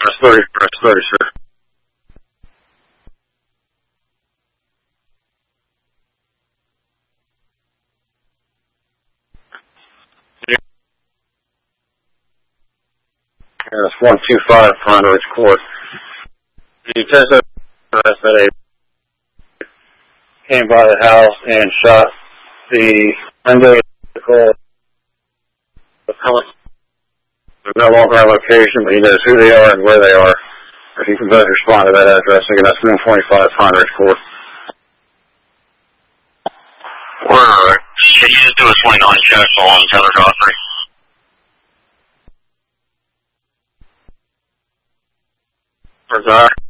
Press 30, sir. That's 125 Pond Court. The test that came by the house and shot the window. They're no longer on location, but he knows who they are and where they are. If you can both respond to that address, again, that's 125 Pond Court. Word. Can you just do a 29 check along Taylor Godfrey? Where's that?